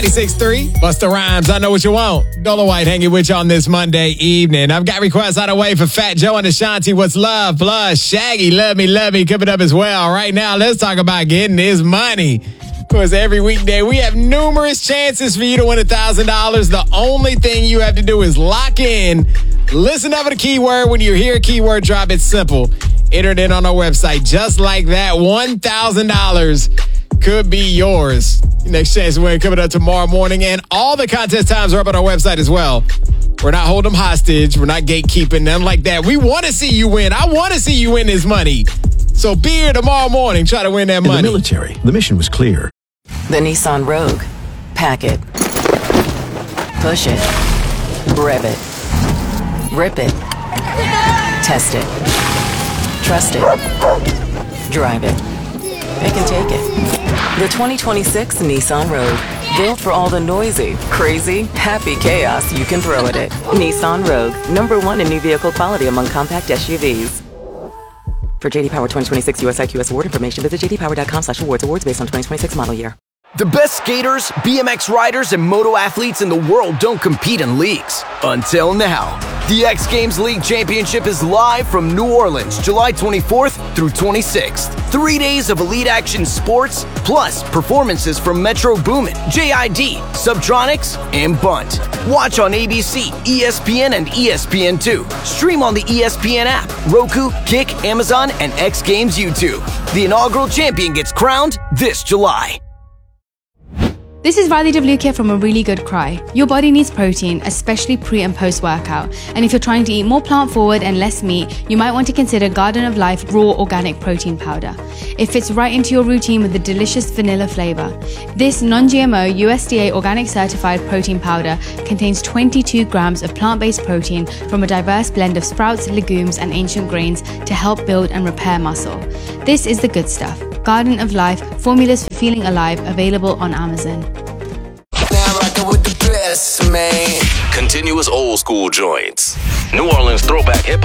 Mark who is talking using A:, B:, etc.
A: 96.3, Busta Rhymes, I Know What You Want. Dola White hanging with you on this Monday evening. I've got requests on the way for Fat Joe and Ashanti, What's Love, plus Shaggy, Love Me, coming up as well. Right now, let's talk about getting this money. Of course, every weekday, we have numerous chances for you to win $1,000. The only thing you have to do is lock in. Listen up for the keyword. When you hear a keyword drop, it's simple. Enter it in on our website. Just like that, $1,000 could be yours. Next chance to win coming up tomorrow morning. And all the contest times are up on our website as well. We're not holding them hostage. We're not gatekeeping them like that. We want to see you win. I want to see you win this money. So be here tomorrow morning. Try to win that money.
B: In the military, the mission was clear.
C: The Nissan Rogue. Pack it. Push it. Rev it. Rip it. Test it. Trust it. Drive it. Pick and take it. The 2026 Nissan Rogue. Built for all the noisy, crazy, happy chaos you can throw at it. Nissan Rogue. #1 in new vehicle quality among compact SUVs. For JD Power 2026 US IQS award information, visit jdpower.com/awards. Awards based on 2026 model year.
D: The best skaters, BMX riders, and moto athletes in the world don't compete in leagues. Until now. The X Games League Championship is live from New Orleans, July 24th through 26th. 3 days of elite action sports, plus performances from Metro Boomin, JID, Subtronics, and Bunt. Watch on ABC, ESPN, and ESPN2. Stream on the ESPN app, Roku, Kick, Amazon, and X Games YouTube. The inaugural champion gets crowned this July.
E: This is Riley WK from A Really Good Cry. Your body needs protein, especially pre and post workout. And if you're trying to eat more plant forward and less meat, you might want to consider Garden of Life Raw Organic Protein Powder. It fits right into your routine with a delicious vanilla flavor. This non-GMO USDA organic certified protein powder contains 22 grams of plant-based protein from a diverse blend of sprouts, legumes, and ancient grains to help build and repair muscle. This is the good stuff. Garden of Life, formulas for feeling alive, available on Amazon.
F: Continuous old school joints. New Orleans throwback hip hop.